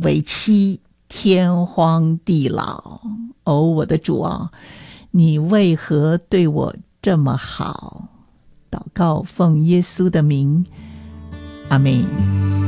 为妻天荒地老。哦，我的主啊，你为何对我这么好？祷告奉耶稣的名，阿们。